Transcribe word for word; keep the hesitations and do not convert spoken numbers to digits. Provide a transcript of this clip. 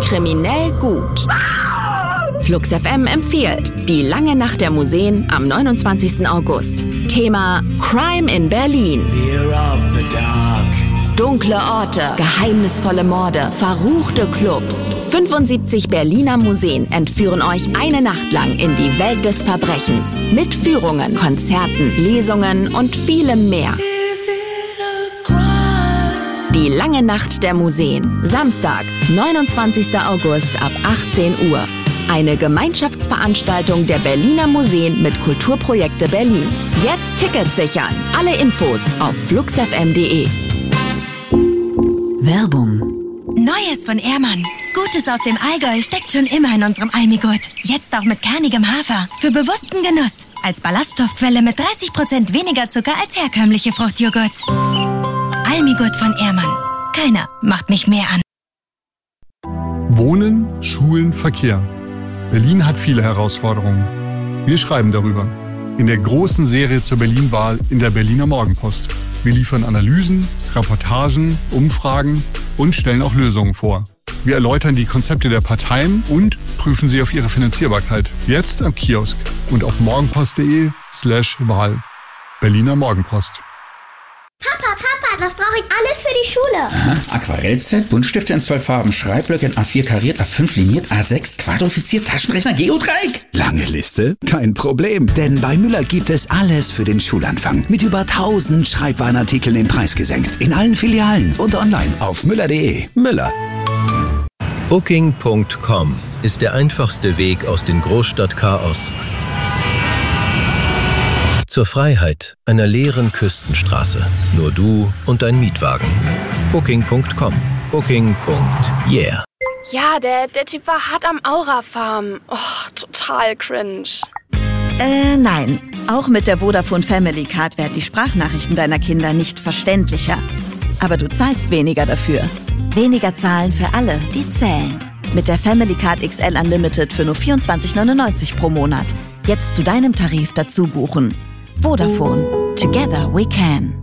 kriminell gut. Flux F M empfiehlt Die lange Nacht der Museen am neunundzwanzigsten August. Thema Crime in Berlin. Fear of the dark. Dunkle Orte, geheimnisvolle Morde, verruchte Clubs. fünfundsiebzig Berliner Museen entführen euch eine Nacht lang in die Welt des Verbrechens. Mit Führungen, Konzerten, Lesungen und vielem mehr. Die lange Nacht der Museen. Samstag, neunundzwanzigster August ab achtzehn Uhr. Eine Gemeinschaftsveranstaltung der Berliner Museen mit Kulturprojekte Berlin. Jetzt Tickets sichern. Alle Infos auf fluxfm punkt de. Werbung. Neues von Ehrmann. Gutes aus dem Allgäu steckt schon immer in unserem Almigurt. Jetzt auch mit kernigem Hafer. Für bewussten Genuss. Als Ballaststoffquelle mit dreißig Prozent weniger Zucker als herkömmliche Fruchtjoghurts. Almigurt von Ehrmann. Keiner macht mich mehr an. Wohnen, Schulen, Verkehr. Berlin hat viele Herausforderungen. Wir schreiben darüber. In der großen Serie zur Berlin-Wahl in der Berliner Morgenpost. Wir liefern Analysen, Reportagen, Umfragen und stellen auch Lösungen vor. Wir erläutern die Konzepte der Parteien und prüfen sie auf ihre Finanzierbarkeit. Jetzt am Kiosk und auf morgenpost.de slash Wahl. Berliner Morgenpost. Papa, Papa, was brauche ich alles für die Schule? Aha, Aquarellset, Buntstifte in zwölf Farben, Schreibblöcke in A vier kariert, A fünf liniert, A sechs quadrifiziert, Taschenrechner, Geodreieck. Lange Liste? Kein Problem, denn bei Müller gibt es alles für den Schulanfang. Mit über tausend Schreibwarenartikeln den Preis gesenkt. In allen Filialen und online auf müller punkt de. Müller. Booking Punkt com ist der einfachste Weg aus dem Großstadtchaos zur Freiheit einer leeren Küstenstraße. Nur du und dein Mietwagen. Booking Punkt com. Booking. Yeah. Ja, der, der Typ war hart am Aura-Farm. Oh, total cringe. Äh, nein. Auch mit der Vodafone Family Card werden die Sprachnachrichten deiner Kinder nicht verständlicher. Aber du zahlst weniger dafür. Weniger zahlen für alle, die zählen. Mit der Family Card X L Unlimited für nur vierundzwanzig neunundneunzig pro Monat. Jetzt zu deinem Tarif dazu buchen. Vodafone. Together we can.